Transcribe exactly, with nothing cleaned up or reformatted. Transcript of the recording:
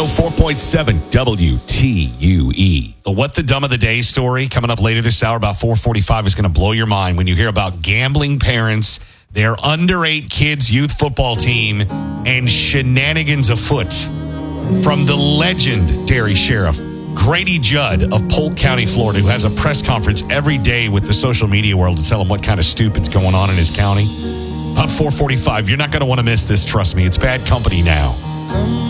oh four point seven W T U E. The What the Dumb of the Day story coming up later this hour about four forty-five is going to blow your mind when you hear about gambling parents, their under eight kids youth football team, and shenanigans afoot. From the legendary sheriff, Grady Judd of Polk County, Florida, who has a press conference every day with the social media world to tell them what kind of stupid's going on in his county. About four forty-five. You're not going to want to miss this, trust me. It's bad company now.